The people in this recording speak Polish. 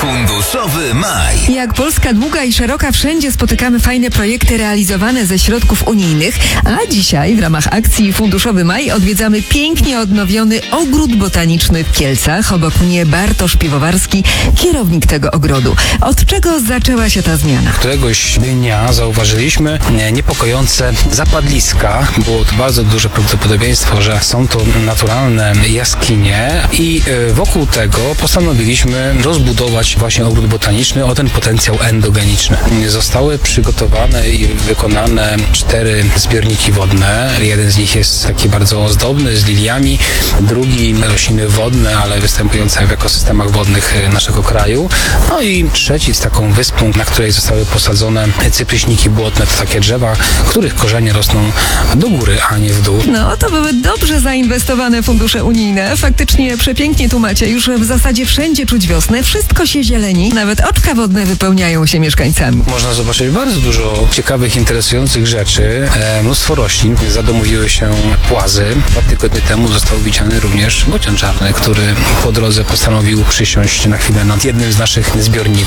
Funduszowy maj. Jak Polska długa i szeroka, wszędzie spotykamy fajne projekty realizowane ze środków unijnych, a dzisiaj w ramach akcji Funduszowy Maj odwiedzamy pięknie odnowiony ogród botaniczny w Kielcach. Obok mnie Bartosz Piwowarski, kierownik tego ogrodu. Od czego zaczęła się ta zmiana? Któregoś dnia zauważyliśmy niepokojące zapadliska. Było to bardzo duże prawdopodobieństwo, że są to naturalne jaskinie i wokół tego postanowiliśmy rozbudować właśnie ogród botaniczny o ten potencjał endogeniczny. Zostały przygotowane i wykonane 4 zbiorniki wodne. Jeden z nich jest taki bardzo ozdobny, z liliami, drugi rośliny wodne, ale występujące w ekosystemach wodnych naszego kraju. No i trzeci z taką wyspą, na której zostały posadzone cypryśniki błotne, to takie drzewa, których korzenie rosną do góry, a nie w dół. No, to były dobrze zainwestowane fundusze unijne. Faktycznie przepięknie tu macie. Już w zasadzie wszędzie czuć wiosnę. Wszystko się zieleni. Nawet oczka wodne wypełniają się mieszkańcami. Można zobaczyć bardzo dużo ciekawych, interesujących rzeczy. Mnóstwo roślin. Zadomowiły się płazy. 2 tygodnie temu został widziany również bocian czarny, który po drodze postanowił przysiąść na chwilę nad jednym z naszych zbiorników.